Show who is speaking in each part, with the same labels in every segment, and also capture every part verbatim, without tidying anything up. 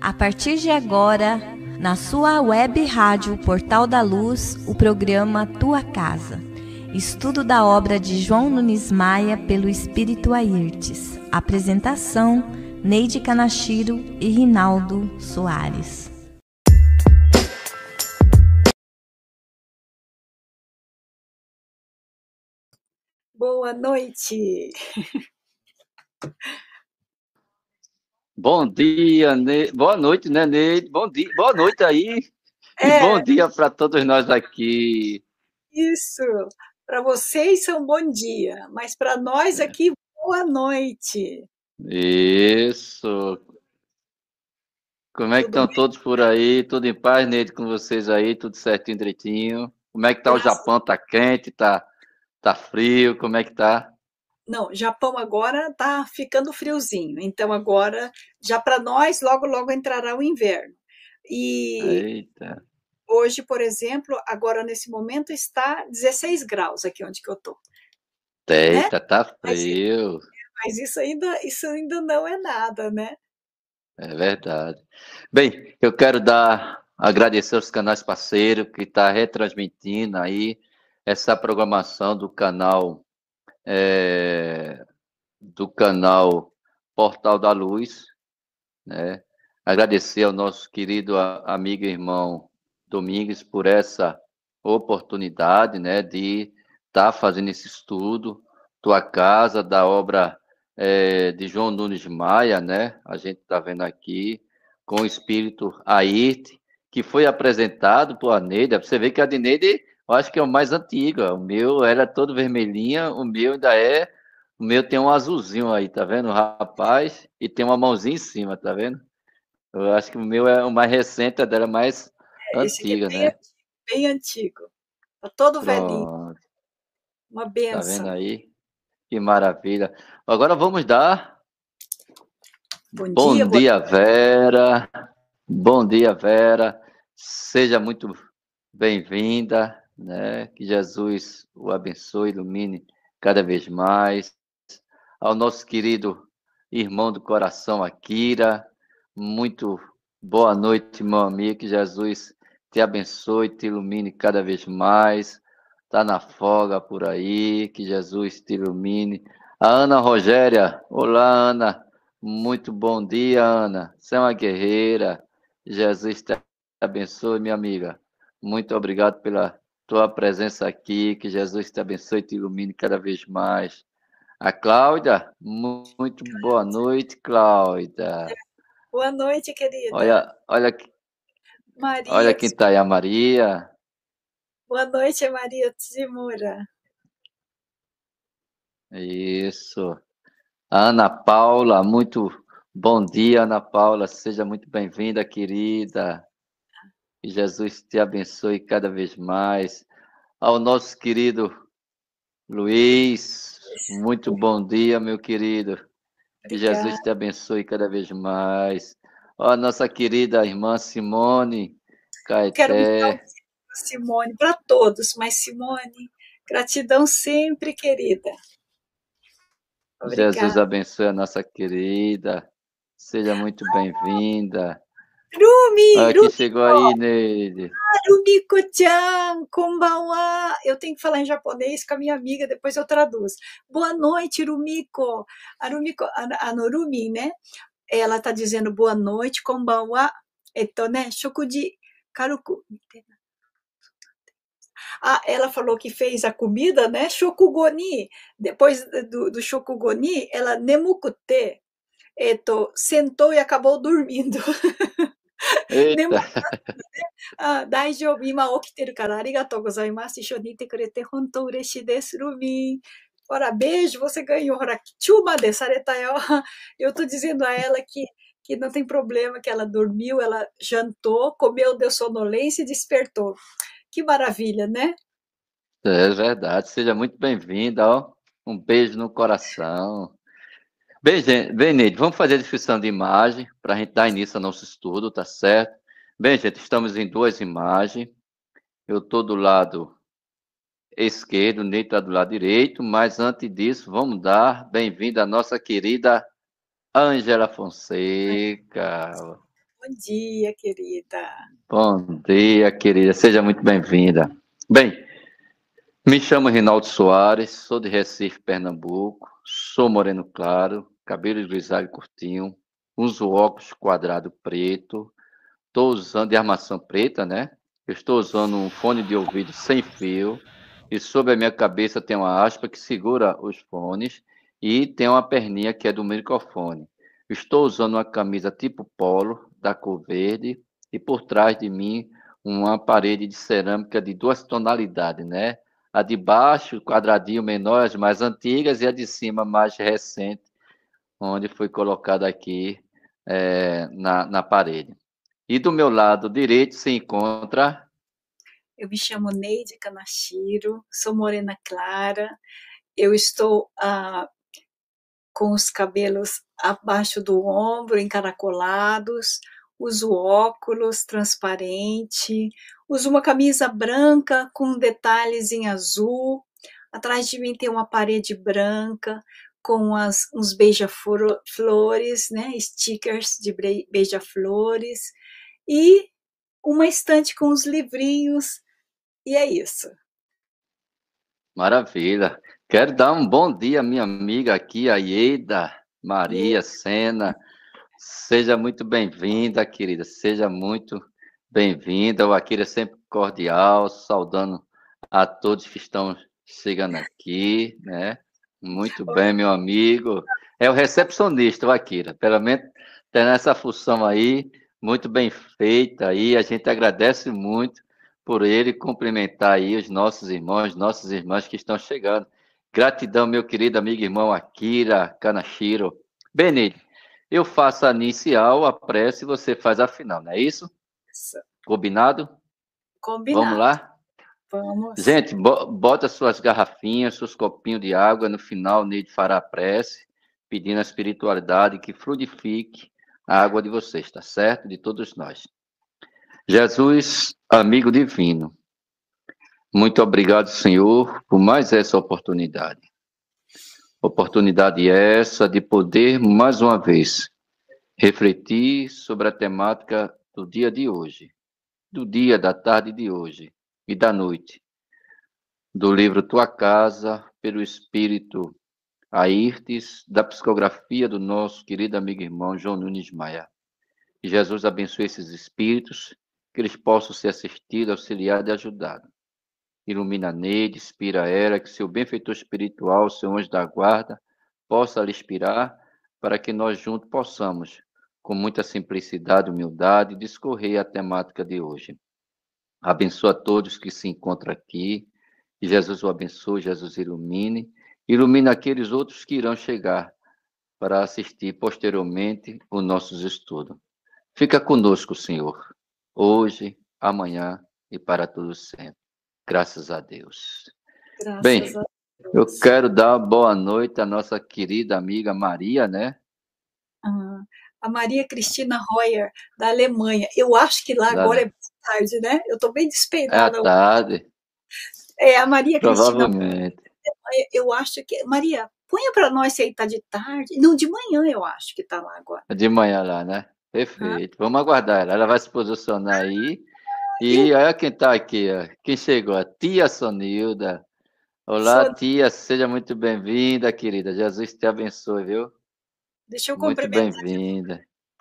Speaker 1: A partir de agora, na sua web rádio Portal da Luz, o programa Tua Casa. Estudo da obra de João Nunes Maia pelo Espírito Airtes. Apresentação, Neide Kanashiro e Rinaldo Soares.
Speaker 2: Boa noite.
Speaker 3: Bom dia, ne... boa noite, né, Neide? Bom dia, boa noite aí.
Speaker 2: É,
Speaker 3: e bom dia para todos nós aqui.
Speaker 2: Isso, para vocês são bom dia, mas para nós aqui, boa noite.
Speaker 3: Isso. Como é que
Speaker 2: Tudo
Speaker 3: estão
Speaker 2: bem?
Speaker 3: todos por aí? Tudo em paz, Neide, com vocês aí? Tudo certinho, direitinho? Como é que tá o
Speaker 2: Graças-
Speaker 3: Japão? Tá quente? Tá, tá frio? Como é que tá?
Speaker 2: Não, Japão agora tá ficando friozinho, então agora, já para nós, logo, logo entrará o inverno. E
Speaker 3: Eita.
Speaker 2: hoje, por exemplo, agora nesse momento está dezesseis graus aqui onde que eu tô, né?
Speaker 3: Eita, tá
Speaker 2: Mas,
Speaker 3: frio.
Speaker 2: mas isso ainda, isso ainda não é nada, né?
Speaker 3: É verdade. Bem, eu quero dar, agradecer aos canais parceiros que está retransmitindo aí essa programação do canal, é, do canal Portal da Luz, né? Agradecer ao nosso querido a- amigo e irmão Domingues por essa oportunidade, né, de estar fazendo esse estudo, Tua Casa, da obra é, de João Nunes Maia, né? A gente está vendo aqui, com o espírito Airte, que foi apresentado por a Neide. Você vê que a de Neide, eu acho que é o mais antigo. O meu era todo vermelhinho, o meu ainda é. O meu tem um azulzinho aí, tá vendo, rapaz? E tem uma mãozinha em cima, tá vendo? Eu acho que o meu é o mais recente, a dela é mais
Speaker 2: Esse aqui é
Speaker 3: antiga,
Speaker 2: bem
Speaker 3: né?
Speaker 2: antigo, bem antigo. Tá todo velhinho,
Speaker 3: Pronto,
Speaker 2: uma
Speaker 3: tá vendo
Speaker 2: benção.
Speaker 3: aí? Que maravilha. Agora vamos dar
Speaker 2: Bom dia,
Speaker 3: bom
Speaker 2: boa
Speaker 3: dia, Vera. Bom dia, Vera. Seja muito bem-vinda, né? Que Jesus o abençoe, ilumine cada vez mais. Ao nosso querido irmão do coração, Akira, muito boa noite, meu amigo. Que Jesus te abençoe, te ilumine cada vez mais. Está na folga por aí, que Jesus te ilumine. A Ana Rogéria, olá, Ana. Muito bom dia, Ana. Você é uma guerreira. Jesus te abençoe, minha amiga. Muito obrigado pela tua presença aqui. Que Jesus te abençoe e te ilumine cada vez mais. A Cláudia, muito boa noite, Cláudia.
Speaker 2: Boa noite, querida.
Speaker 3: Olha, olha, olha
Speaker 2: Maria,
Speaker 3: quem está aí, a Maria.
Speaker 2: boa noite, Maria Tsumura.
Speaker 3: Isso. A Ana Paula, muito bom dia, Ana Paula. Seja muito bem-vinda, querida. Que Jesus te abençoe cada vez mais. Ao nosso querido Luiz, muito bom dia, meu querido. Que
Speaker 2: Obrigada.
Speaker 3: Jesus te abençoe cada vez mais. Ó, a nossa querida irmã Simone
Speaker 2: Quero mandar um
Speaker 3: Caeté.
Speaker 2: beijo para Simone, para todos, mas Simone, gratidão sempre, querida.
Speaker 3: Jesus
Speaker 2: Obrigada.
Speaker 3: abençoe a nossa querida. Seja muito bem-vinda.
Speaker 2: Rumi,
Speaker 3: Olha que chegou
Speaker 2: Rumiko,
Speaker 3: aí, Neide.
Speaker 2: Rumiko-chan, konbanwa. Eu tenho que falar em japonês com a minha amiga, depois eu traduzo. Boa noite, Rumiko. A Rumiko, a, a Norumi, né? Ela está dizendo boa noite, konbanwa. Eto, né? Shokuji karuku. Ah, ela falou que fez a comida, né? Shokugoni. Depois do, do shokugoni, ela nemukute. Eto, sentou e acabou dormindo.
Speaker 3: Eita.
Speaker 2: Ah, daijoubu, ima okiteru kara, arigatou gozaimasu, issho ni ite kurete, hontou ureshii desu, Rumi. Ora, beijo, você ganhou. Ora, chuma de sareta yo. Eu tô dizendo a ela que, que não tem problema, que ela dormiu, ela jantou, comeu, deu sonolência e despertou. Que maravilha, né?
Speaker 3: É verdade. Seja muito bem-vinda. Ó. Um beijo no coração. Bem, gente, bem, Neide, vamos fazer a descrição de imagem para a gente dar início ao nosso estudo, tá certo? Bem, gente, estamos em duas imagens. Eu estou do lado esquerdo, Neide está do lado direito, mas antes disso, vamos dar bem-vinda à nossa querida Ângela Fonseca.
Speaker 2: Bom dia, querida.
Speaker 3: Bom dia, querida. Seja muito bem-vinda. Bem, me chamo Rinaldo Soares, sou de Recife, Pernambuco, sou moreno claro, cabelo grisalho curtinho, uso óculos quadrado preto, estou usando de armação preta, né? Eu estou usando um fone de ouvido sem fio e sobre a minha cabeça tem uma aspa que segura os fones e tem uma perninha que é do microfone. Estou usando uma camisa tipo polo, da cor verde, e por trás de mim uma parede de cerâmica de duas tonalidades, né? A de baixo, quadradinho menor, as mais antigas, e a de cima, mais recente, onde foi colocada aqui é, na, na parede. E do meu lado direito se encontra...
Speaker 2: Eu me chamo Neide Kanashiro, sou morena clara, eu estou ah, com os cabelos abaixo do ombro, encaracolados, uso óculos transparente, uso uma camisa branca com detalhes em azul, atrás de mim tem uma parede branca com as, uns beija-flores, né, stickers de beija-flores, e uma estante com os livrinhos, e é isso.
Speaker 3: Maravilha. Quero dar um bom dia à minha amiga aqui, a Ieda Maria Sena. Seja muito bem-vinda, querida. Seja muito bem-vinda. O Akira é sempre cordial, saudando a todos que estão chegando aqui, né? Muito bem, meu amigo. É o recepcionista, o Akira. Pelo menos tem essa função aí, muito bem feita aí. A gente agradece muito por ele cumprimentar aí os nossos irmãos, nossas irmãs que estão chegando. Gratidão, meu querido amigo irmão Akira Kanashiro. Benite, eu faço a inicial, a prece, e você faz a final, não é isso?
Speaker 2: Isso.
Speaker 3: Combinado?
Speaker 2: Combinado.
Speaker 3: Vamos lá?
Speaker 2: Vamos.
Speaker 3: Gente, bota suas garrafinhas, seus copinhos de água. No final, Neide fará a prece, pedindo a espiritualidade que fluidifique a água de vocês, tá certo? De todos nós. Jesus, amigo divino, muito obrigado, Senhor, por mais essa oportunidade. Oportunidade essa de poder, mais uma vez, refletir sobre a temática do dia de hoje, do dia, da tarde de hoje e da noite, do livro Tua Casa, pelo Espírito Airtes, da psicografia do nosso querido amigo irmão João Nunes Maia. Que Jesus abençoe esses espíritos, que eles possam ser assistidos, auxiliados e ajudados. Ilumina Neide, inspira ela, que seu benfeitor espiritual, seu anjo da guarda, possa lhe inspirar, para que nós juntos possamos, com muita simplicidade e humildade, discorrer a temática de hoje. Abençoa todos que se encontram aqui, que Jesus o abençoe, Jesus ilumine, ilumina aqueles outros que irão chegar para assistir posteriormente os nossos estudos. Fica conosco, Senhor, hoje, amanhã e para todos sempre. Graças a Deus.
Speaker 2: Graças
Speaker 3: Bem,
Speaker 2: a Deus.
Speaker 3: Eu quero dar boa noite à nossa querida amiga Maria, né?
Speaker 2: Ah, a Maria Cristina Royer, da Alemanha. Eu acho que lá
Speaker 3: Da...
Speaker 2: agora é tarde, né? Eu estou bem
Speaker 3: É
Speaker 2: despeidada.
Speaker 3: à tarde.
Speaker 2: É, a Maria Cristina.
Speaker 3: Provavelmente.
Speaker 2: Eu acho que... Maria, ponha para nós se aí está de tarde. Não, de manhã eu acho que está lá agora.
Speaker 3: De manhã lá, né? Perfeito. Ah. Vamos aguardar ela. Ela vai se posicionar aí. E olha quem está aqui, ó. Quem chegou? A tia Sonilda. Olá, Son... tia. Seja muito bem-vinda, querida. Jesus te abençoe, viu?
Speaker 2: Deixa eu
Speaker 3: muito
Speaker 2: cumprimentar.
Speaker 3: Muito bem-vinda.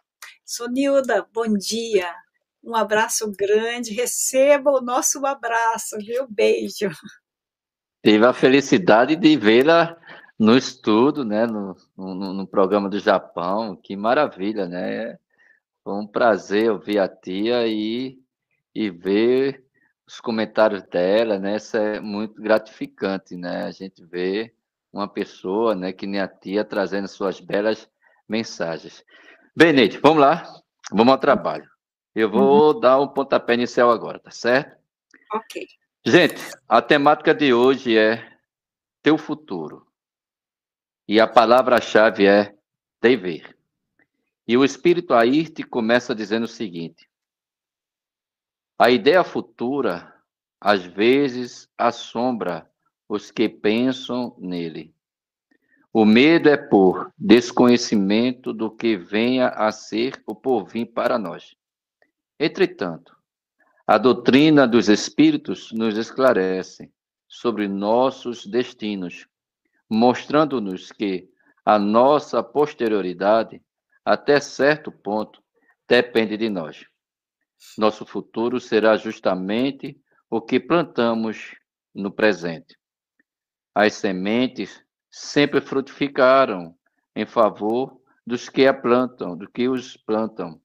Speaker 2: Sonilda, bom dia. Um abraço grande. Receba o nosso abraço, viu? Beijo.
Speaker 3: Tive a felicidade de vê-la no estudo, né? No, no, no programa do Japão. Que maravilha, né? Foi um prazer ouvir a tia e, e ver os comentários dela, né? Isso é muito gratificante, né? A gente vê uma pessoa, né, que nem a tia, trazendo suas belas mensagens. Bem, Neide, vamos lá. Vamos ao trabalho. Eu vou uhum. dar um pontapé inicial agora, tá certo?
Speaker 2: Ok.
Speaker 3: Gente, a temática de hoje é teu futuro. E a palavra-chave é dever. E o Espírito Airte começa dizendo o seguinte: a ideia futura, às vezes, assombra os que pensam nele. O medo é por desconhecimento do que venha a ser o porvir para nós. Entretanto, a doutrina dos Espíritos nos esclarece sobre nossos destinos, mostrando-nos que a nossa posterioridade, até certo ponto, depende de nós. Nosso futuro será justamente o que plantamos no presente. As sementes sempre frutificaram em favor dos que a plantam, do que os plantam.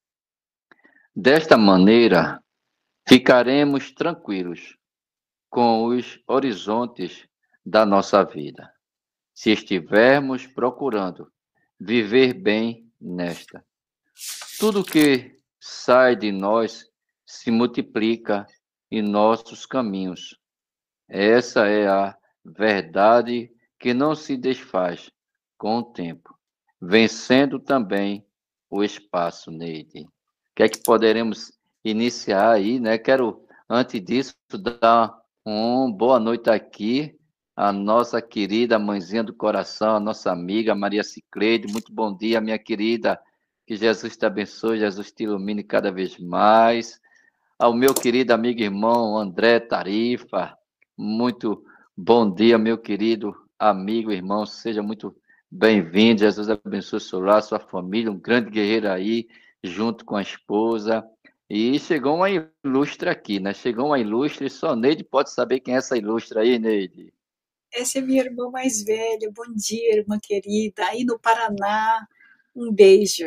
Speaker 3: Desta maneira, ficaremos tranquilos com os horizontes da nossa vida, se estivermos procurando viver bem nesta. Tudo que sai de nós se multiplica em nossos caminhos. Essa é a verdade que não se desfaz com o tempo, vencendo também o espaço, Neide. O que é que poderemos iniciar aí, né? Quero, antes disso, dar uma boa noite aqui à nossa querida mãezinha do coração, a nossa amiga Maria Cicleide. Muito bom dia, minha querida. Que Jesus te abençoe, Jesus te ilumine cada vez mais. Ao meu querido amigo e irmão André Tarifa, muito bom dia, meu querido amigo e irmão. Seja muito bem-vindo. Jesus abençoe o seu lar, sua família, um grande guerreiro aí, junto com a esposa. E chegou uma ilustre aqui, né? Chegou uma ilustre, só Neide pode saber quem é essa ilustre aí, Neide.
Speaker 2: Essa é minha irmã mais velha. Bom dia, irmã querida. Aí no Paraná, um beijo.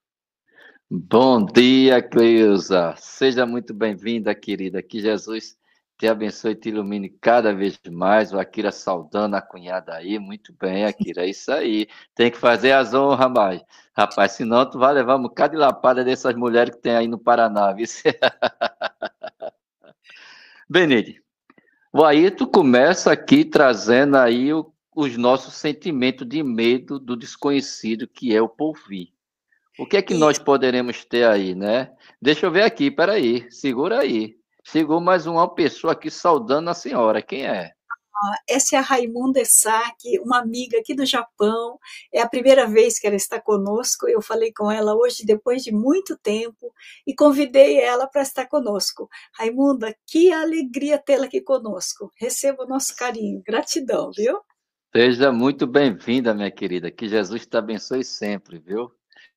Speaker 3: Bom dia, Cleusa. Seja muito bem-vinda, querida. Que Jesus te abençoe e te ilumine cada vez mais. O Akira saudando a cunhada aí. Muito bem, Akira. É isso aí. Tem que fazer as honras, mas, rapaz, senão tu vai levar um bocado de lapada dessas mulheres que tem aí no Paraná, viu? Benede, aí tu começa aqui trazendo aí o, os nossos sentimentos de medo do desconhecido, que é o porvir. O que é que
Speaker 2: E
Speaker 3: nós poderemos ter aí, né? Deixa eu ver aqui, peraí, segura aí. Chegou mais uma pessoa aqui saudando a senhora, quem é?
Speaker 2: essa é a Raimunda Esaki, uma amiga aqui do Japão. É a primeira vez que ela está conosco. Eu falei com ela hoje, depois de muito tempo, e convidei ela para estar conosco. Raimunda, que alegria tê-la aqui conosco. Receba o nosso carinho. Gratidão, viu?
Speaker 3: Seja muito bem-vinda, minha querida. Que Jesus te abençoe sempre, viu?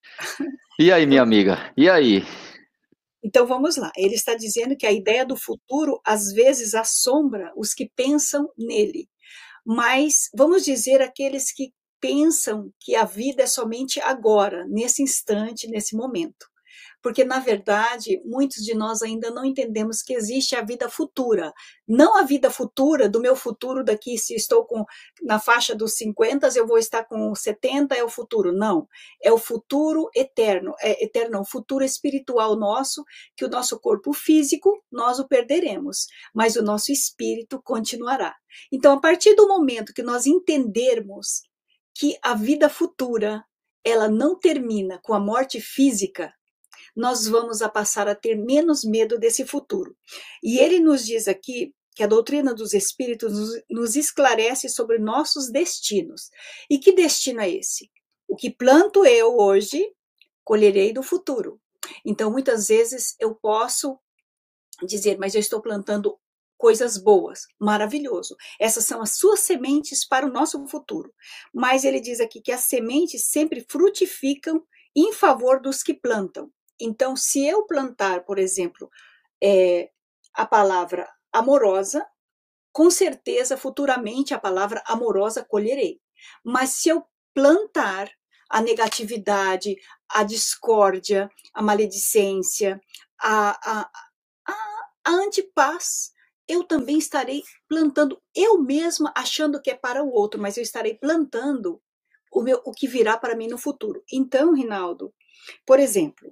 Speaker 3: E aí, minha amiga? E aí?
Speaker 2: Então vamos lá. Ele está dizendo que a ideia do futuro às vezes assombra os que pensam nele, mas vamos dizer aqueles que pensam que a vida é somente agora, nesse instante, nesse momento. Porque, na verdade, muitos de nós ainda não entendemos que existe a vida futura. Não a vida futura do meu futuro daqui, se estou com, na faixa dos cinquenta, eu vou estar com setenta, é o futuro. Não, é o futuro eterno, é eterno, não, o futuro espiritual nosso, que o nosso corpo físico, nós o perderemos, mas o nosso espírito continuará. Então, a partir do momento que nós entendermos que a vida futura, ela não termina com a morte física, nós vamos a passar a ter menos medo desse futuro. E ele nos diz aqui que a doutrina dos espíritos nos, nos esclarece sobre nossos destinos. E que destino é esse? O que planto eu hoje, colherei do futuro. Então, muitas vezes eu posso dizer, mas eu estou plantando coisas boas, maravilhoso. Essas são as suas sementes para o nosso futuro. Mas ele diz aqui que as sementes sempre frutificam em favor dos que plantam. Então, se eu plantar, por exemplo, é, a palavra amorosa, com certeza, futuramente, a palavra amorosa colherei. Mas se eu plantar a negatividade, a discórdia, a maledicência, a, a, a, a antipaz, eu também estarei plantando, eu mesma achando que é para o outro, mas eu estarei plantando o, meu, o que virá para mim no futuro. Então, Rinaldo, por exemplo,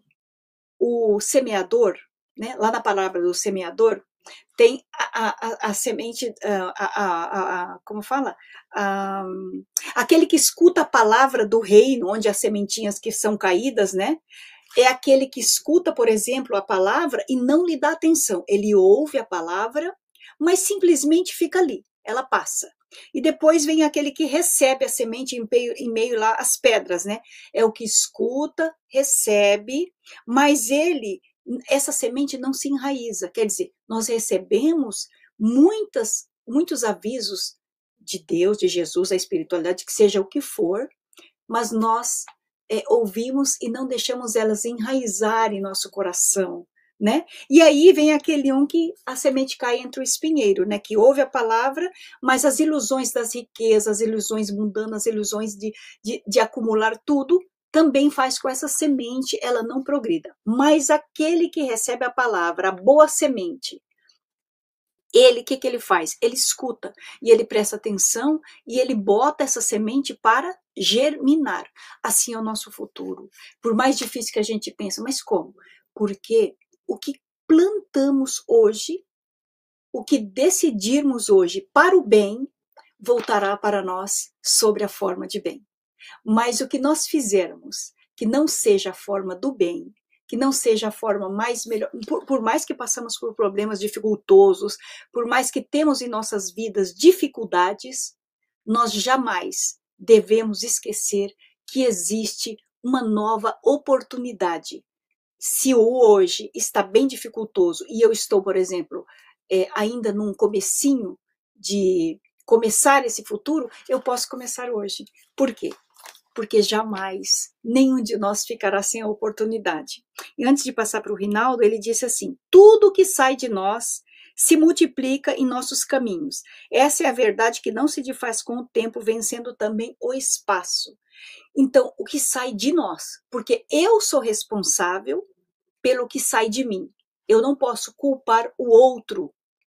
Speaker 2: o semeador, né, lá na palavra do semeador, tem a, a, a semente, a, a, a, como fala? A, aquele que escuta a palavra do reino, onde as sementinhas que são caídas, né? É aquele que escuta, por exemplo, a palavra e não lhe dá atenção. Ele ouve a palavra, mas simplesmente fica ali, ela passa. E depois vem aquele que recebe a semente em meio, em meio lá às pedras, né? É o que escuta, recebe, mas ele essa semente não se enraiza. Quer dizer, nós recebemos muitas, muitos avisos de Deus, de Jesus, da espiritualidade, que seja o que for, mas nós é, ouvimos e não deixamos elas enraizar em nosso coração, né? E aí vem aquele um que a semente cai entre o espinheiro, né? Que ouve a palavra, mas as ilusões das riquezas, as ilusões mundanas, as ilusões de, de, de acumular tudo, também faz com essa semente ela não progrida. Mas aquele que recebe a palavra, a boa semente, ele, o que, que ele faz? Ele escuta, e ele presta atenção, e ele bota essa semente para germinar. Assim é o nosso futuro. Por mais difícil que a gente pense, mas como? Porque o que plantamos hoje, o que decidirmos hoje para o bem, voltará para nós sobre a forma de bem. Mas o que nós fizermos, que não seja a forma do bem, que não seja a forma mais melhor, por, por mais que passamos por problemas dificultosos, por mais que temos em nossas vidas dificuldades, nós jamais devemos esquecer que existe uma nova oportunidade. Se o hoje está bem dificultoso e eu estou, por exemplo, é, ainda num comecinho de começar esse futuro, eu posso começar hoje. Por quê? Porque jamais nenhum de nós ficará sem a oportunidade. E antes de passar para o Rinaldo, ele disse assim, tudo que sai de nós se multiplica em nossos caminhos. Essa é a verdade que não se desfaz com o tempo, vencendo também o espaço. Então, o que sai de nós? Porque eu sou responsável pelo que sai de mim. Eu não posso culpar o outro.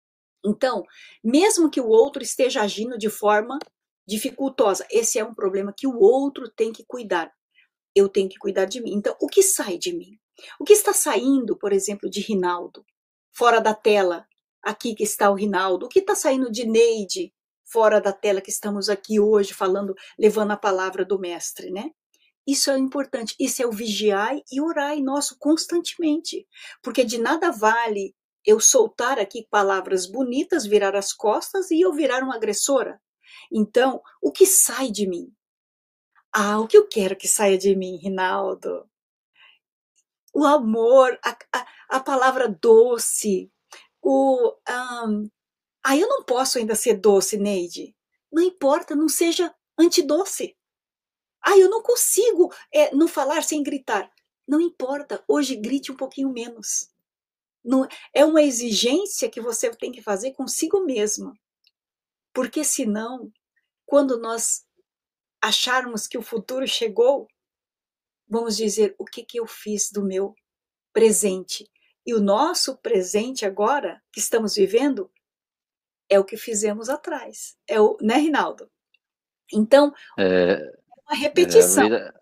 Speaker 2: Então, mesmo que o outro esteja agindo de forma dificultosa, esse é um problema que o outro tem que cuidar. Eu tenho que cuidar de mim. Então, o que sai de mim? O que está saindo, por exemplo, de Rinaldo? Fora da tela, aqui que está o Rinaldo. O que está saindo de Neide? Fora da tela que estamos aqui hoje falando, levando a palavra do mestre, né? Isso é importante. Isso é o vigiai e orai nosso constantemente. Porque de nada vale eu soltar aqui palavras bonitas, virar as costas e eu virar uma agressora. Então, o que sai de mim? Ah, o que eu quero que saia de mim, Rinaldo? O amor, a, a, a palavra doce, o... Um, ah, eu não posso ainda ser doce, Neide. Não importa, não seja antidoce. Ah, eu não consigo é, não falar sem gritar. Não importa, hoje grite um pouquinho menos. Não, é uma exigência que você tem que fazer consigo mesma. Porque senão, quando nós acharmos que o futuro chegou, vamos dizer, o que, que eu fiz do meu presente? E o nosso presente agora, que estamos vivendo, é o que fizemos atrás. É o, né, Rinaldo? Então,
Speaker 3: é
Speaker 2: uma repetição.
Speaker 3: É, a, vida,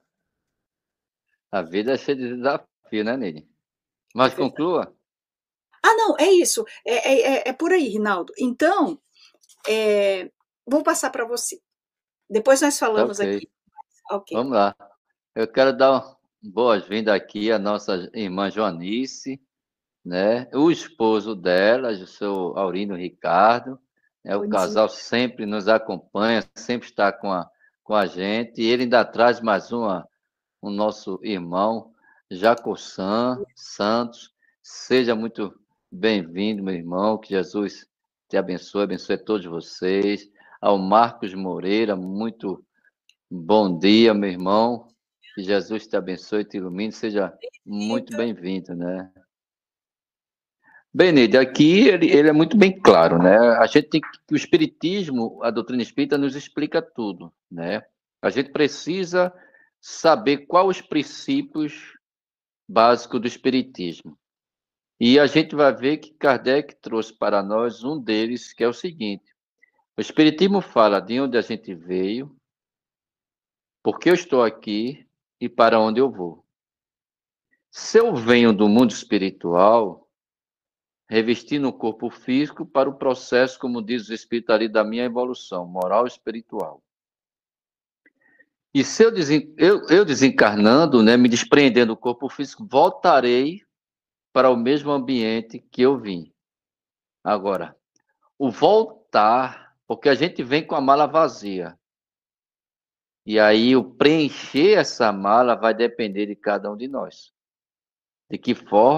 Speaker 3: a vida é cheia de desafio, né, Neide? Mas é conclua.
Speaker 2: Ah, não, é isso. É, é, é por aí, Rinaldo. Então, é, vou passar para você. Depois nós falamos
Speaker 3: okay.
Speaker 2: aqui. Okay.
Speaker 3: Vamos lá. Eu quero dar boas-vindas aqui à nossa irmã Joanice, né? O esposo dela, o seu Aurino Ricardo. Né? O casal sempre nos acompanha, sempre está com a, com a gente. E ele ainda traz mais uma, o nosso irmão, Jacossan Santos. Seja muito bem-vindo, meu irmão. Que Jesus te abençoe, abençoe a todos vocês. Ao Marcos Moreira, muito bom dia, meu irmão. Que Jesus te abençoe e te ilumine. Seja muito bem-vindo, né? Bem, Neide, aqui ele, ele é muito bem claro, né? A gente tem que, o Espiritismo, a doutrina espírita nos explica tudo, né? A gente precisa saber quais os princípios básicos do Espiritismo. E a gente vai ver que Kardec trouxe para nós um deles, que é o seguinte: o Espiritismo fala de onde a gente veio, por que eu estou aqui e para onde eu vou. Se eu venho do mundo espiritual, revestindo o corpo físico para o processo, como diz o Espírito ali, da minha evolução moral e espiritual. E se eu, desen... eu, eu desencarnando, né, me despreendendo do corpo físico, voltarei para o mesmo ambiente que eu vim. Agora, o voltar, porque a gente vem com a mala vazia. E aí o preencher essa mala vai depender de cada um de nós. De que forma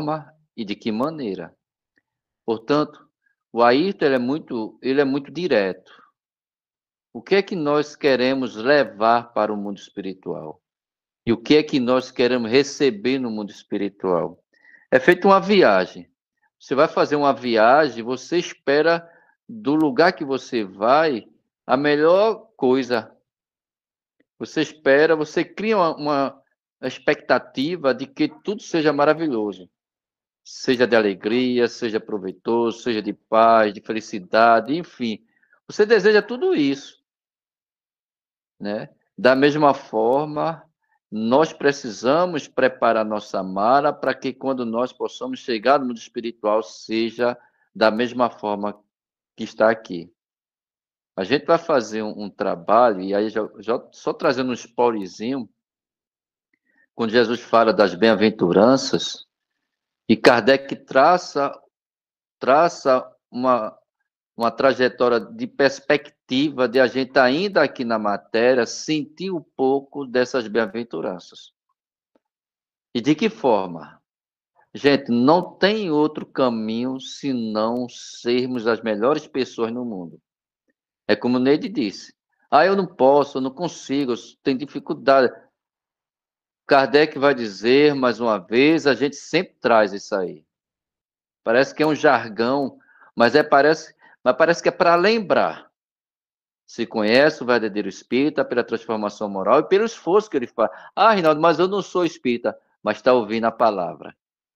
Speaker 3: e de que maneira. Portanto, o Ayrton ele é muito, ele é muito direto. O que é que nós queremos levar para o mundo espiritual? E o que é que nós queremos receber no mundo espiritual? É feita uma viagem. Você vai fazer uma viagem, você espera do lugar que você vai a melhor coisa. Você espera, você cria uma, uma expectativa de que tudo seja maravilhoso. Seja de alegria, seja proveitoso, seja de paz, de felicidade, enfim. Você deseja tudo isso, né? Da mesma forma, nós precisamos preparar nossa mala para que quando nós possamos chegar no mundo espiritual seja da mesma forma que está aqui. A gente vai fazer um, um trabalho, e aí já, já só trazendo um spoilerzinho, quando Jesus fala das bem-aventuranças, e Kardec traça, traça uma, uma trajetória de perspectiva de a gente ainda aqui na matéria sentir um pouco dessas bem-aventuranças. E de que forma? Gente, não tem outro caminho senão sermos as melhores pessoas no mundo. É como o Neide disse. Ah, eu não posso, eu não consigo, eu tenho dificuldade. Kardec vai dizer, mais uma vez, a gente sempre traz isso aí. Parece que é um jargão, mas, é, parece, mas parece que é para lembrar. Se conhece o verdadeiro espírita pela transformação moral e pelo esforço que ele faz. Ah, Rinaldo, mas eu não sou espírita, mas está ouvindo a palavra.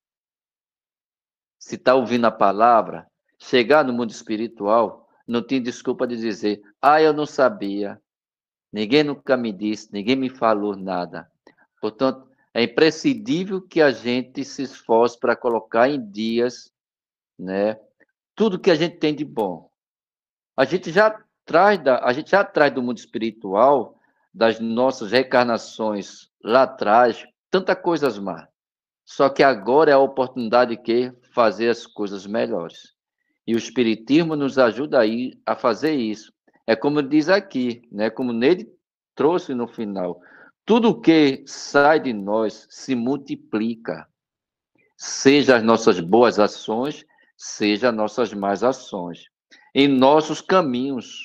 Speaker 3: Se está ouvindo a palavra, chegar no mundo espiritual, não tem desculpa de dizer, ah, eu não sabia, ninguém nunca me disse, ninguém me falou nada. Portanto, é imprescindível que a gente se esforce para colocar em dias, né, tudo que a gente tem de bom. A gente já traz, da, a gente já traz do mundo espiritual, das nossas reencarnações lá atrás, tantas coisas más. Só que agora é a oportunidade de fazer as coisas melhores. E o Espiritismo nos ajuda aí a fazer isso. É como diz aqui, né? Como Neide trouxe no final. Tudo que sai de nós se multiplica. Seja as nossas boas ações, seja as nossas más ações. Em nossos caminhos.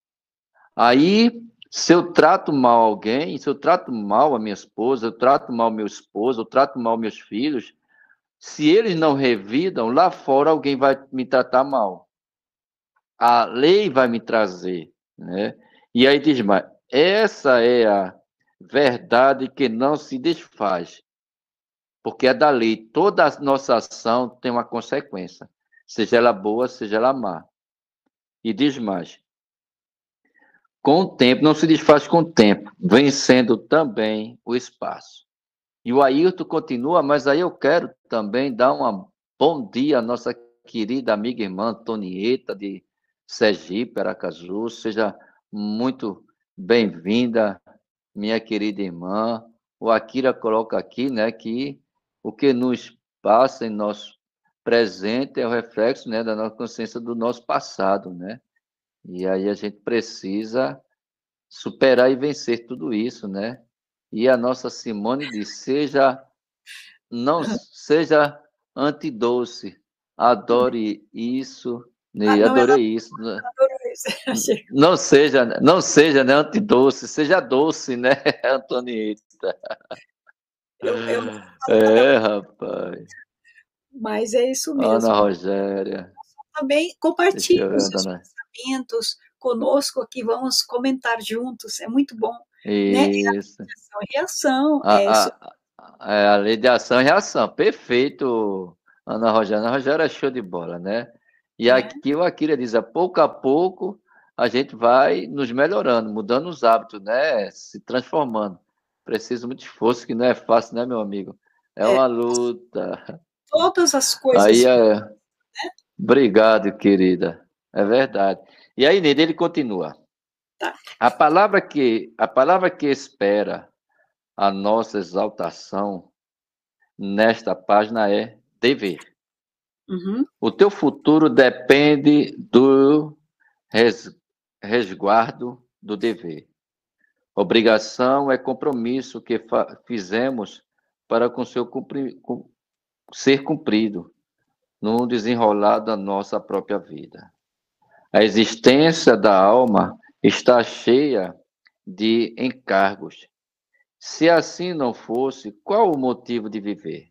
Speaker 3: Aí, se eu trato mal alguém, se eu trato mal a minha esposa, eu trato mal meu esposo, eu trato mal meus filhos, se eles não revidam, lá fora alguém vai me tratar mal. A lei vai me trazer, né? E aí diz, mas essa é a verdade que não se desfaz. Porque é da lei, toda a nossa ação tem uma consequência, seja ela boa, seja ela má. E diz mais, com o tempo, não se desfaz com o tempo, vencendo também o espaço. E o Ayrton continua, mas aí eu quero também dar um bom dia à nossa querida amiga e irmã Antonieta, de Sergipe, Aracaju. Seja muito bem-vinda, minha querida irmã. O Akira coloca aqui, né, que o que nos passa em nosso presente é o reflexo, né, da nossa consciência do nosso passado, né? E aí a gente precisa superar e vencer tudo isso, né? E a nossa Simone diz, seja, não seja antidoce, adore isso,
Speaker 2: Ah,
Speaker 3: né?
Speaker 2: não, ela
Speaker 3: Adorei isso.
Speaker 2: adorou isso.
Speaker 3: Não seja, não seja, né, antidoce, seja doce, né, Antonieta?
Speaker 2: Eu, eu
Speaker 3: É, rapaz.
Speaker 2: Mas é isso
Speaker 3: Ana
Speaker 2: mesmo.
Speaker 3: Rogéria.
Speaker 2: Também
Speaker 3: Deixa
Speaker 2: compartilhe
Speaker 3: eu ver,
Speaker 2: os seus
Speaker 3: Ana.
Speaker 2: pensamentos conosco aqui, vamos comentar juntos, é muito bom, né?
Speaker 3: Isso.
Speaker 2: É ação e reação, é
Speaker 3: A,
Speaker 2: isso.
Speaker 3: a, é a lei de ação e reação. Perfeito, Ana Rogéria. Ana Rogéria é show de bola, né? E
Speaker 2: É.
Speaker 3: aqui o Akira diz, a pouco a pouco a gente vai nos melhorando, mudando os hábitos, né? Se transformando. Precisa muito esforço, que não é fácil, né, meu amigo? É
Speaker 2: É,
Speaker 3: uma luta.
Speaker 2: todas as coisas.
Speaker 3: Aí, é... obrigado, querida. É verdade. E aí, nele, ele continua.
Speaker 2: Tá.
Speaker 3: A palavra que, a palavra que espera a nossa exaltação nesta página é dever.
Speaker 2: Uhum.
Speaker 3: O teu futuro depende do res, resguardo do dever. Obrigação é compromisso que fizemos para com seu cumpri, com, ser cumprido. no desenrolar da nossa própria vida. A existência da alma está cheia de encargos. Se assim não fosse, qual o motivo de viver?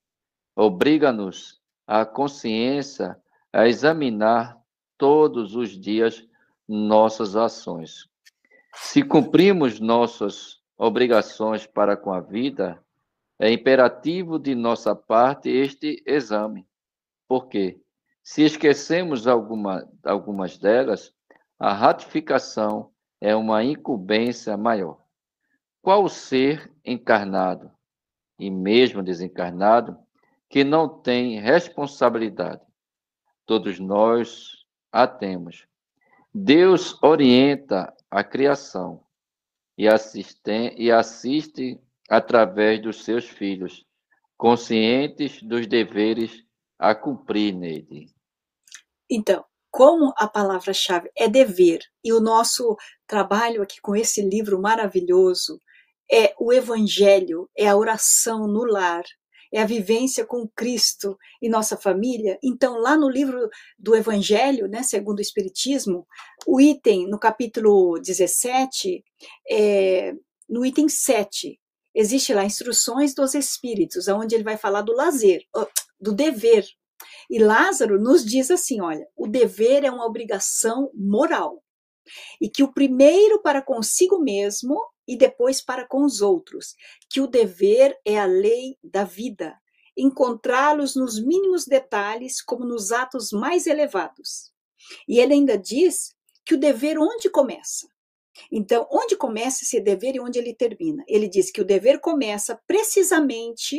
Speaker 3: Obriga-nos a consciência a examinar todos os dias nossas ações. Se cumprimos nossas obrigações para com a vida, é imperativo de nossa parte este exame. Por quê? Se esquecemos alguma, algumas delas, a ratificação é uma incumbência maior. Qual ser encarnado, e mesmo desencarnado, que não tem responsabilidade? Todos nós a temos. Deus orienta a criação e assiste, e assiste através dos seus filhos, conscientes dos deveres a cumprir nele.
Speaker 2: Então, como a palavra-chave é dever, e o nosso trabalho aqui com esse livro maravilhoso é o Evangelho, é a oração no lar, é a vivência com Cristo e nossa família. Então, lá no livro do Evangelho, né, segundo o Espiritismo, o item, no capítulo dezessete, é, no item sete, existe lá instruções dos Espíritos, onde ele vai falar do lazer, do dever. E Lázaro nos diz assim, olha, o dever é uma obrigação moral, e que o primeiro para consigo mesmo e depois para com os outros, que o dever é a lei da vida, encontrá-los nos mínimos detalhes como nos atos mais elevados. E ele ainda diz que o dever onde começa? Então, onde começa esse dever e onde ele termina? Ele diz que o dever começa precisamente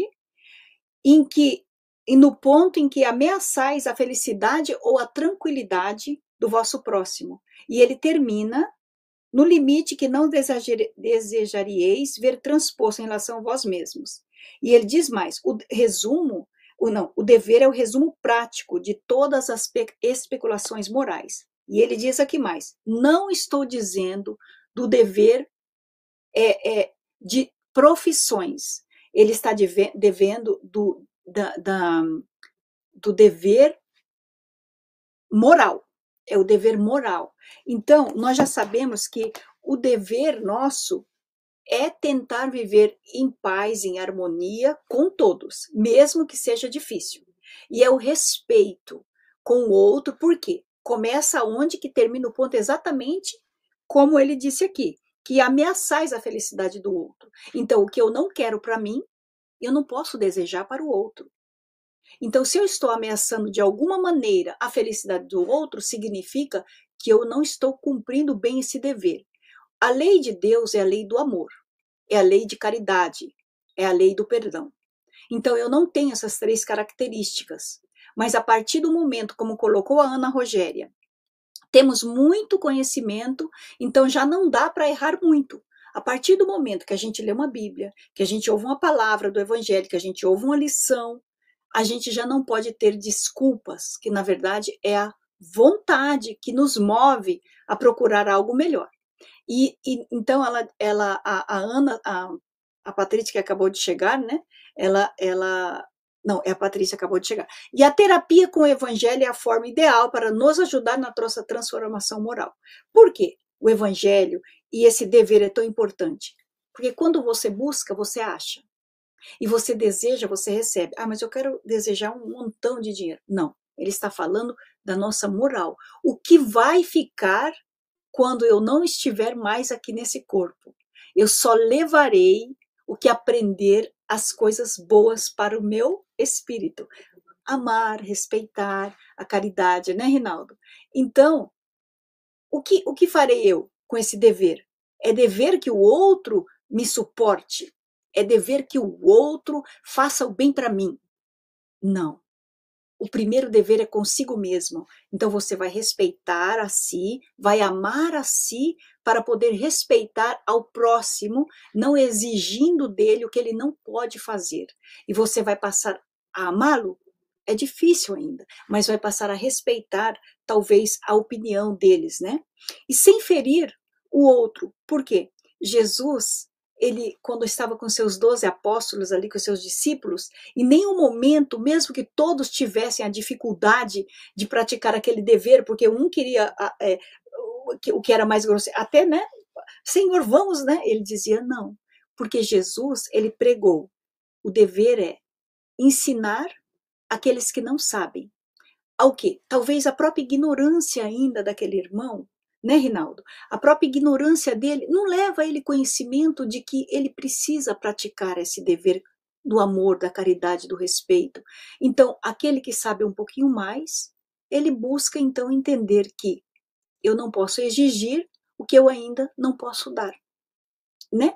Speaker 2: em que, e no ponto em que ameaçais a felicidade ou a tranquilidade do vosso próximo. E ele termina no limite que não desejaríeis ver transposto em relação a vós mesmos. E ele diz mais, o resumo, o não, o dever é o resumo prático de todas as especulações morais. E ele diz aqui mais, não estou dizendo do dever é, é, de profissões, ele está deve, devendo do, da, da, do dever moral, é o dever moral. Então, nós já sabemos que o dever nosso é tentar viver em paz, em harmonia com todos, mesmo que seja difícil. E é o respeito com o outro, por quê? Começa onde que termina o ponto exatamente como ele disse aqui, que ameaçais a felicidade do outro. Então, o que eu não quero para mim, eu não posso desejar para o outro. Então, se eu estou ameaçando de alguma maneira a felicidade do outro, significa que eu não estou cumprindo bem esse dever. A lei de Deus é a lei do amor, é a lei de caridade, é a lei do perdão. Então, eu não tenho essas três características. Mas a partir do momento, como colocou a Ana Rogéria, temos muito conhecimento, então já não dá para errar muito. A partir do momento que a gente lê uma Bíblia, que a gente ouve uma palavra do Evangelho, que a gente ouve uma lição, a gente já não pode ter desculpas, que na verdade é a vontade que nos move a procurar algo melhor. E, e então ela, ela a, a Ana, a, a Patrícia que acabou de chegar, né? Ela, ela, não, é a Patrícia que acabou de chegar. E a terapia com o Evangelho é a forma ideal para nos ajudar na nossa transformação moral. Por quê? O Evangelho e esse dever é tão importante. Porque quando você busca, você acha. E você deseja, você recebe. Ah, mas eu quero desejar um montão de dinheiro. Não, ele está falando da nossa moral. O que vai ficar quando eu não estiver mais aqui nesse corpo? Eu só levarei o que aprender as coisas boas para o meu espírito. Amar, respeitar, a caridade, né, Rinaldo? Então, o que, o que farei eu com esse dever? É dever que o outro me suporte. É dever que o outro faça o bem para mim. Não. O primeiro dever é consigo mesmo. Então você vai respeitar a si, vai amar a si para poder respeitar ao próximo, não exigindo dele o que ele não pode fazer. E você vai passar a amá-lo? É difícil ainda, mas vai passar a respeitar talvez a opinião deles, né? E sem ferir o outro. Por quê? Jesus ele, quando estava com seus doze apóstolos ali, com seus discípulos, em nenhum momento, mesmo que todos tivessem a dificuldade de praticar aquele dever, porque um queria é, o que era mais grosseiro, até, né, Senhor, vamos, né? Ele dizia não, porque Jesus, ele pregou, o dever é ensinar aqueles que não sabem. Ao quê? Talvez a própria ignorância ainda daquele irmão, né, Rinaldo? A própria ignorância dele não leva a ele conhecimento de que ele precisa praticar esse dever do amor, da caridade, do respeito. Então, aquele que sabe um pouquinho mais, ele busca então entender que eu não posso exigir o que eu ainda não posso dar, né?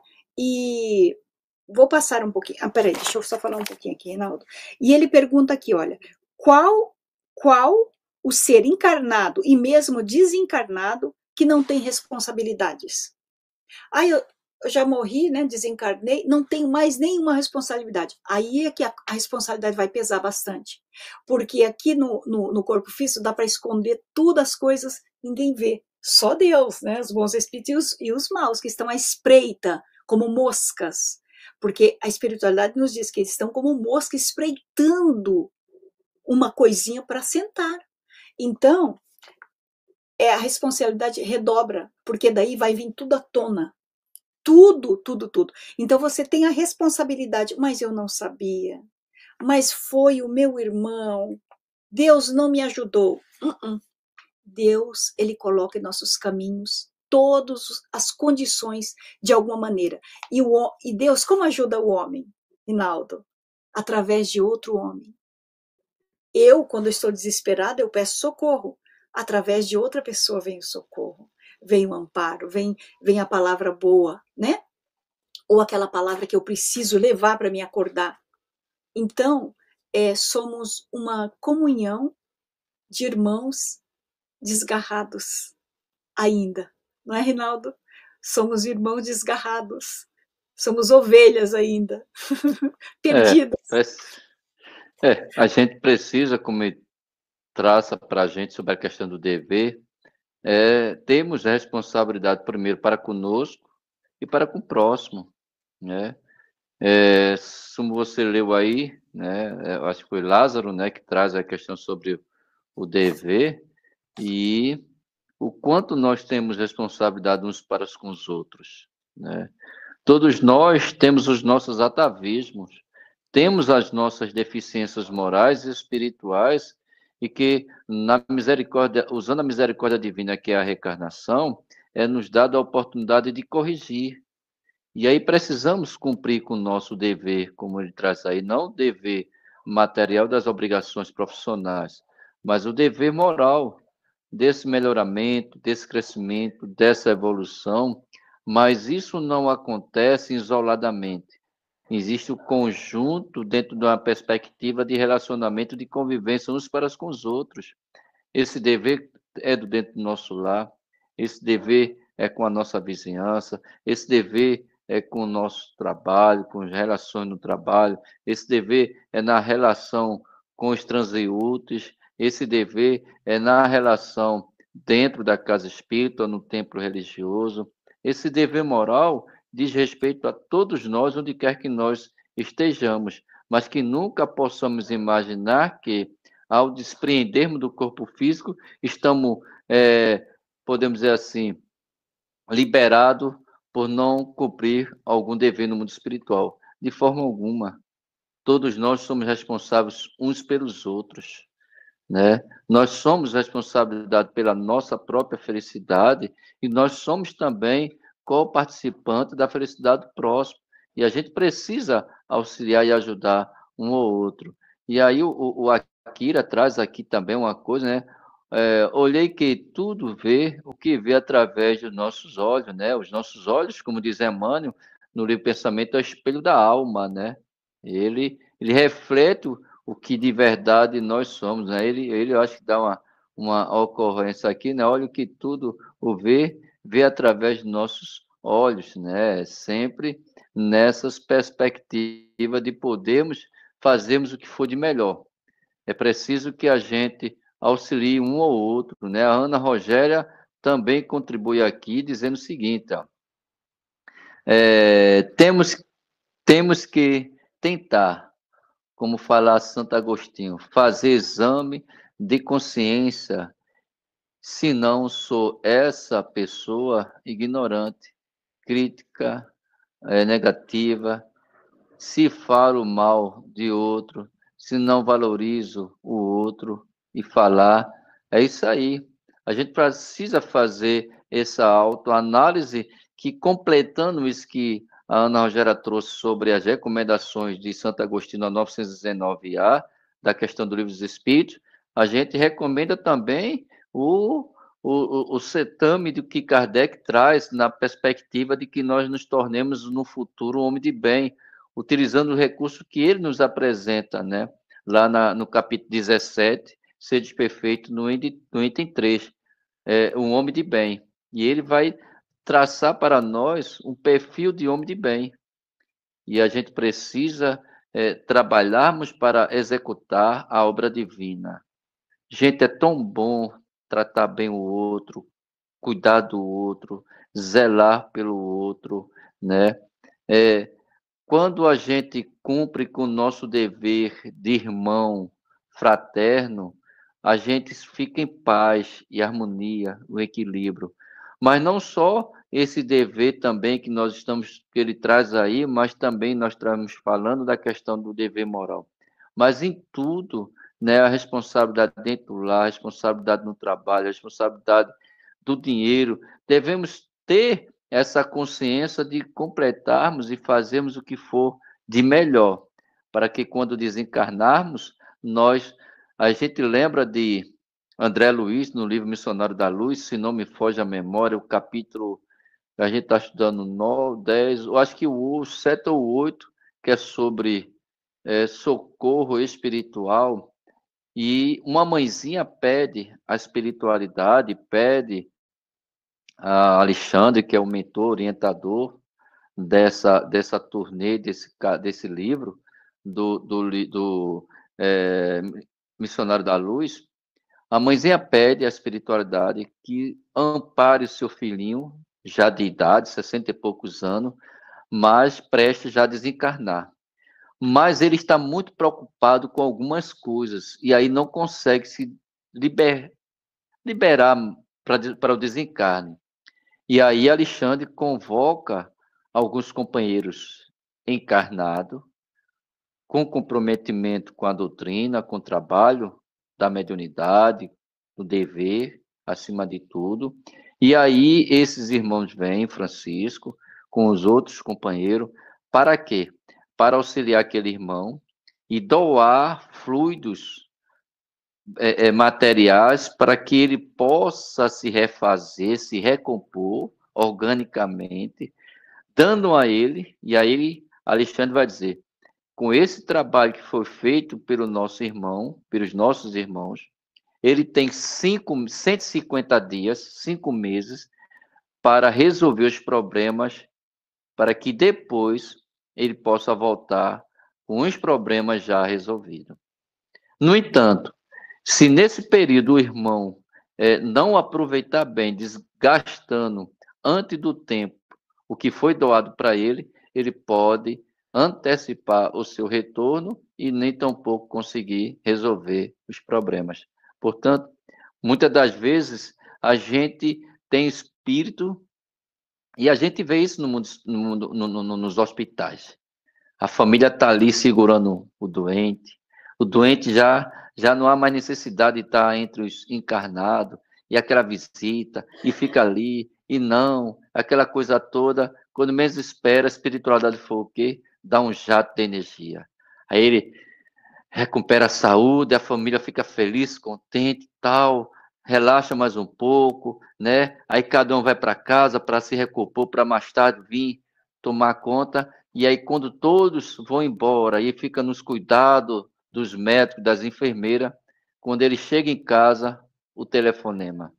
Speaker 2: E vou passar um pouquinho. Ah, peraí, deixa eu só falar um pouquinho aqui, Rinaldo. E ele pergunta aqui, olha, qual qual o ser encarnado e mesmo desencarnado que não tem responsabilidades? Ah, eu, eu já morri, né, desencarnei, não tenho mais nenhuma responsabilidade. Aí é que a, a responsabilidade vai pesar bastante. Porque aqui no, no, no corpo físico dá para esconder todas as coisas, ninguém vê. Só Deus, né, os bons espíritos e os, e os maus, que estão à espreita, como moscas. Porque a espiritualidade nos diz que eles estão como moscas espreitando uma coisinha para sentar. Então, é, a responsabilidade redobra, porque daí vai vir tudo à tona. Tudo, tudo, tudo. Então você tem a responsabilidade, mas eu não sabia. Mas foi o meu irmão. Deus não me ajudou. Uh-uh. Deus, ele coloca em nossos caminhos todas as condições de alguma maneira. E, o, e Deus, como ajuda o homem, Rinaldo? Através de outro homem. Eu, quando estou desesperada, eu peço socorro. Através de outra pessoa vem o socorro, vem o amparo, vem, vem a palavra boa, né? Ou aquela palavra que eu preciso levar para me acordar. Então, é, somos uma comunhão de irmãos desgarrados ainda. Não é, Rinaldo? Somos irmãos desgarrados. Somos ovelhas ainda. Perdidas.
Speaker 3: É, é, a gente precisa, como ele traça para a gente sobre a questão do dever, é, temos a responsabilidade primeiro para conosco e para com o próximo, né? É, como você leu aí, né? Eu acho que foi Lázaro, né, que traz a questão sobre o dever e o quanto nós temos responsabilidade uns para com os outros, né? Todos nós temos os nossos atavismos, temos as nossas deficiências morais e espirituais e que na misericórdia, usando a misericórdia divina que é a reencarnação, é nos dada a oportunidade de corrigir. E aí precisamos cumprir com o nosso dever, como ele traz aí, não o dever material das obrigações profissionais, mas o dever moral desse melhoramento, desse crescimento, dessa evolução, mas isso não acontece isoladamente. Existe o conjunto dentro de uma perspectiva de relacionamento, de convivência uns para com os outros. Esse dever é do dentro do nosso lar, esse dever é com a nossa vizinhança, esse dever é com o nosso trabalho, com as relações no trabalho, esse dever é na relação com os transeúntes, esse dever é na relação dentro da casa espírita, no templo religioso. Esse dever moral diz respeito a todos nós, onde quer que nós estejamos, mas que nunca possamos imaginar que, ao despreendermos do corpo físico, estamos, é, podemos dizer assim, liberados por não cumprir algum dever no mundo espiritual. De forma alguma. Todos nós somos responsáveis uns pelos outros, né? Nós somos responsáveis pela nossa própria felicidade e nós somos também co-participantes da felicidade do próximo. E a gente precisa auxiliar e ajudar um ou outro. E aí o, o Akira traz aqui também uma coisa, né? É, olhei que tudo vê o que vê através dos nossos olhos, né? Os nossos olhos, como diz Emmanuel, no livro Pensamento, é o espelho da alma, né? Ele, ele reflete o, o que de verdade nós somos, né? Ele, ele eu acho que dá uma, uma ocorrência aqui, né? Olha o que tudo o vê, vê através dos nossos olhos, né? Sempre nessas perspectivas de podermos fazermos o que for de melhor. É preciso que a gente auxilie um ou outro, né? A Ana Rogéria também contribui aqui dizendo o seguinte, ó, é, temos, temos que tentar, como falar Santo Agostinho, fazer exame de consciência, se não sou essa pessoa ignorante, crítica, é, negativa, se falo mal de outro, se não valorizo o outro e falar, é isso aí. A gente precisa fazer essa autoanálise que, completando isso que a Ana Rogéria trouxe sobre as recomendações de Santo Agostinho, novecentos e dezenove A, da questão do Livro dos Espíritos, a gente recomenda também o, o, o certame do que Kardec traz na perspectiva de que nós nos tornemos no futuro um homem de bem, utilizando o recurso que ele nos apresenta, né? Lá na, no capítulo dezessete, Sede Perfeito, no item, no item três, é, um homem de bem. E ele vai traçar para nós um perfil de homem de bem. E a gente precisa é, trabalharmos para executar a obra divina. Gente, é tão bom tratar bem o outro, cuidar do outro, zelar pelo outro, né? É, quando a gente cumpre com o nosso dever de irmão fraterno, a gente fica em paz e harmonia, o equilíbrio. Mas não só esse dever também que nós estamos, que ele traz aí, mas também nós estamos falando da questão do dever moral. Mas em tudo, né, a responsabilidade dentro do lar, a responsabilidade no trabalho, a responsabilidade do dinheiro, devemos ter essa consciência de completarmos e fazermos o que for de melhor, para que quando desencarnarmos, nós, a gente lembra de André Luiz, no livro Missionário da Luz, se não me foge a memória, o capítulo, a gente está estudando nove, dez, eu acho que o sete ou oito, que é sobre é, socorro espiritual, e uma mãezinha pede a espiritualidade, pede a Alexandre, que é o mentor, orientador dessa, dessa turnê, desse, desse livro, do, do, do é, Missionário da Luz, a mãezinha pede à espiritualidade que ampare o seu filhinho, já de idade, sessenta e poucos anos, mas prestes já a desencarnar. Mas ele está muito preocupado com algumas coisas, e aí não consegue se liber, liberar para o desencarne. E aí Alexandre convoca alguns companheiros encarnados, com comprometimento com a doutrina, com o trabalho da mediunidade, do dever, acima de tudo. E aí esses irmãos vêm, Francisco, com os outros companheiros, para quê? Para auxiliar aquele irmão e doar fluidos É, é, materiais para que ele possa se refazer, se recompor organicamente, dando a ele, e aí Alexandre vai dizer, com esse trabalho que foi feito pelo nosso irmão, pelos nossos irmãos, ele tem cinco, cento e cinquenta dias, cinco meses, para resolver os problemas, para que depois ele possa voltar com os problemas já resolvidos. No entanto, se nesse período o irmão é, não aproveitar bem, desgastando antes do tempo o que foi doado para ele, ele pode antecipar o seu retorno e nem tampouco conseguir resolver os problemas. Portanto, muitas das vezes a gente tem espírito e a gente vê isso no mundo, no mundo, no, no, nos hospitais. A família está ali segurando o doente, o doente já já não há mais necessidade de estar entre os encarnados, e aquela visita, e fica ali, e não, aquela coisa toda, quando menos espera, a espiritualidade for o quê? Dá um jato de energia. Aí ele recupera a saúde, a família fica feliz, contente, tal, relaxa mais um pouco, né? Aí cada um vai para casa para se recompor, para mais tarde vir tomar conta, e aí quando todos vão embora, aí fica nos cuidados dos médicos, das enfermeiras, quando ele chega em casa, o telefonema,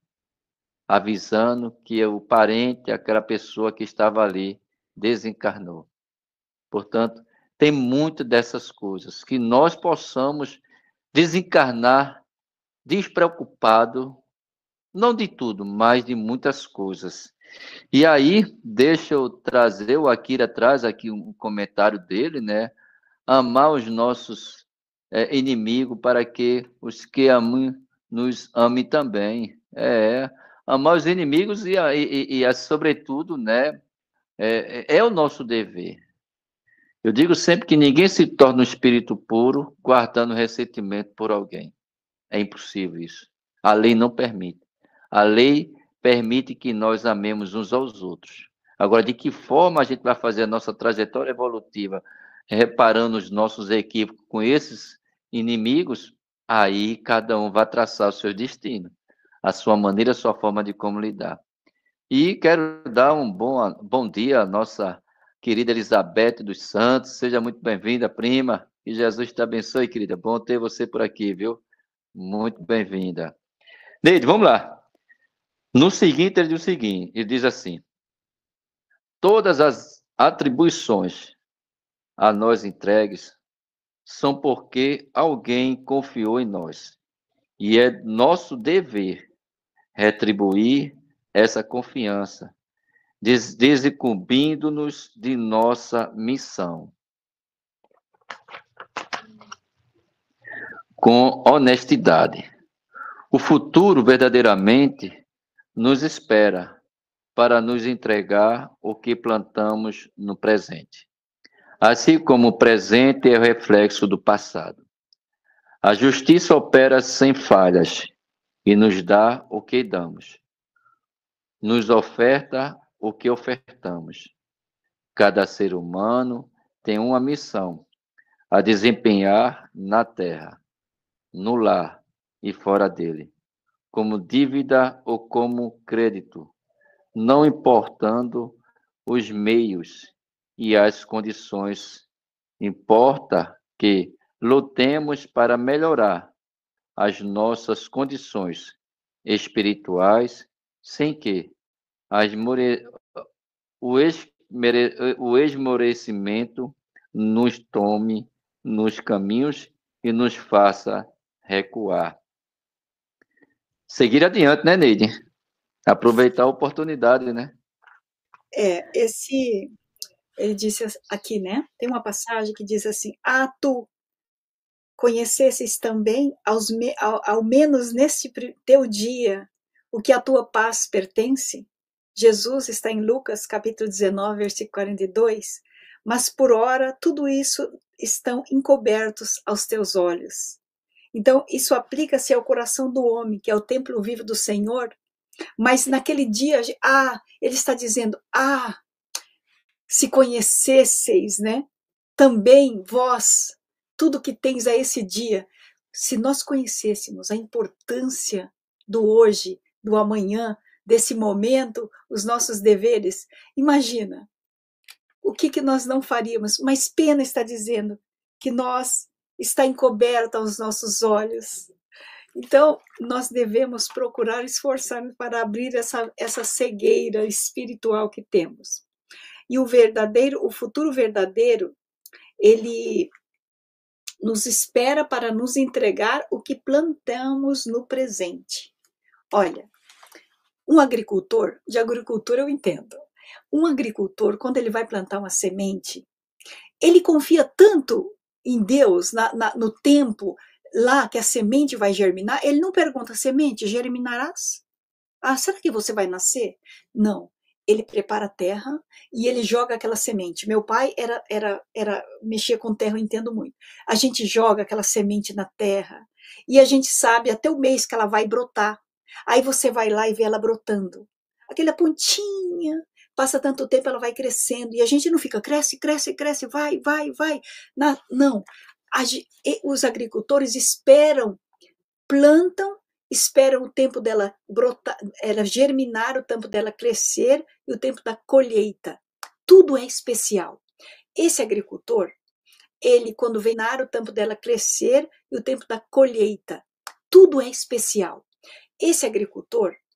Speaker 3: avisando que o parente, aquela pessoa que estava ali, desencarnou. Portanto, tem muito dessas coisas, que nós possamos desencarnar despreocupado, não de tudo, mas de muitas coisas. E aí, deixa eu trazer, o Akira traz aqui um comentário dele, né? Amar os nossos é, inimigos para que os que amam nos amem também. É, amar os inimigos e, e, e sobretudo, né? É, é o nosso dever. Eu digo sempre que ninguém se torna um espírito puro guardando ressentimento por alguém. É impossível isso. A lei não permite. A lei permite que nós amemos uns aos outros. Agora, de que forma a gente vai fazer a nossa trajetória evolutiva, reparando os nossos equívocos com esses inimigos, aí cada um vai traçar o seu destino, a sua maneira, a sua forma de como lidar. E quero dar um bom, bom dia à nossa querida Elizabeth dos Santos. Seja muito bem-vinda, prima. Que Jesus te abençoe, querida. Bom ter você por aqui, viu? Muito bem-vinda. Neide, vamos lá. No seguinte, ele diz o seguinte, ele diz assim: todas as atribuições a nós entregues são porque alguém confiou em nós. E é nosso dever retribuir essa confiança, des desincumbindo-nos de nossa missão. Com honestidade. O futuro verdadeiramente nos espera para nos entregar o que plantamos no presente. Assim como o presente é o reflexo do passado. A justiça opera sem falhas e nos dá o que damos. Nos oferta o que ofertamos. Cada ser humano tem uma missão a desempenhar na terra, no lar e fora dele, como dívida ou como crédito, não importando os meios e as condições. Importa que lutemos para melhorar as nossas condições espirituais, sem que as more... o, esmere... o esmorecimento nos tome nos caminhos e nos faça recuar. Seguir adiante, né, Neide? Aproveitar a oportunidade, né?
Speaker 2: É, esse, ele disse aqui, né? Tem uma passagem que diz assim: ah, tu conhecesses também, aos, ao, ao menos neste teu dia, o que a tua paz pertence? Jesus está em Lucas, capítulo dezenove, versículo quarenta e dois. Mas por ora, tudo isso estão encobertos aos teus olhos. Então, isso aplica-se ao coração do homem, que é o templo vivo do Senhor. Mas naquele dia, ah, ele está dizendo, ah, se conhecesseis, né? Também vós, tudo que tens a esse dia, se nós conhecêssemos a importância do hoje, do amanhã, desse momento, os nossos deveres, imagina, o que, que nós não faríamos? Mas pena está dizendo que nós está encoberta aos nossos olhos. Então, nós devemos procurar esforçar para abrir essa, essa cegueira espiritual que temos. E o verdadeiro, o futuro verdadeiro, ele nos espera para nos entregar o que plantamos no presente. Olha, um agricultor, de agricultura eu entendo, um agricultor, quando ele vai plantar uma semente, ele confia tanto em Deus, na, na, no tempo lá que a semente vai germinar, ele não pergunta, semente, germinarás? Ah, será que você vai nascer? Não. Ele prepara a terra e ele joga aquela semente. Meu pai era, era, era mexer com terra, eu entendo muito. A gente joga aquela semente na terra e a gente sabe até o mês que ela vai brotar. Aí você vai lá e vê ela brotando. Aquela pontinha, passa tanto tempo, ela vai crescendo. E a gente não fica, cresce, cresce, cresce, vai, vai, vai. Não, os agricultores esperam, plantam, esperam o tempo dela brotar, ela germinar, o tempo dela crescer e o tempo da colheita. Tudo é especial. Esse agricultor, ele quando vem na área, o tempo dela crescer e o tempo da colheita. Tudo é especial. Esse agricultor,